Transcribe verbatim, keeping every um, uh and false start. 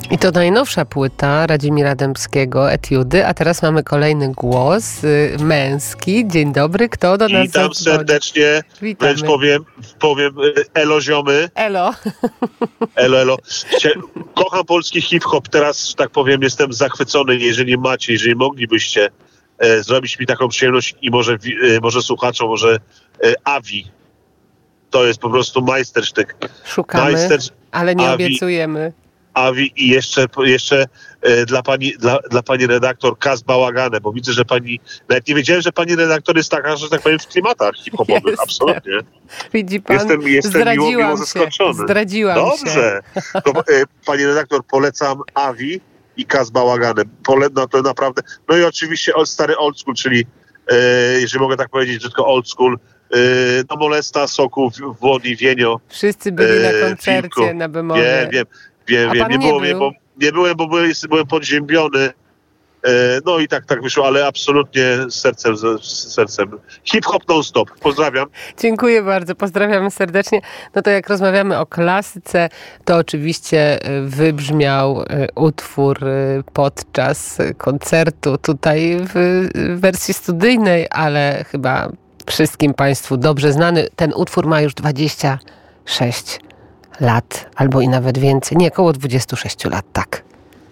I to najnowsza płyta Radzimira Dębskiego, Etiudy, a teraz mamy kolejny głos y, męski. Dzień dobry, kto do nas Witam zadzwoni? serdecznie, Witamy. wręcz powiem, powiem elo ziomy. Elo. Elo, elo. Kocham polski hip-hop, teraz, że tak powiem, jestem zachwycony. Jeżeli macie, jeżeli moglibyście e, zrobić mi taką przyjemność i może, e, może słuchaczom, może e, Avi. To jest po prostu majstersztyk. Szukamy, Majster, ale nie Avi, obiecujemy. Avi i jeszcze, jeszcze e, dla, pani, dla, dla pani redaktor Kaz Bałagane, bo widzę, że pani, nawet nie wiedziałem, że pani redaktor jest taka, że tak powiem, w klimatach hip-hopowych. Jestem. Absolutnie. Widzi pan, jestem, jestem miło, miło zaskoczony. Się. Zdradziłam Dobrze. się. To, e, pani redaktor, polecam Avi i Kaz Bałagane. Pole, no to naprawdę. No i oczywiście stary old school, czyli e, jeżeli mogę tak powiedzieć, że tylko old school, e, no Molesta, Soków, Włodi, Wienio. Wszyscy byli e, na koncercie Wilko. na Bemowie. Wiem, wiem. Wiem, wiem. Nie, nie, było był? mnie, bo, nie byłem, bo byłem, byłem podziębiony. E, no i tak, tak wyszło, ale absolutnie z sercem, z sercem. Hip-hop non-stop. Pozdrawiam. Dziękuję bardzo, pozdrawiamy serdecznie. No to jak rozmawiamy o klasyce, to oczywiście wybrzmiał utwór podczas koncertu tutaj w wersji studyjnej, ale chyba wszystkim Państwu dobrze znany. Ten utwór ma już dwadzieścia sześć lat, albo i nawet więcej. Nie, około dwadzieścia sześć lat, tak.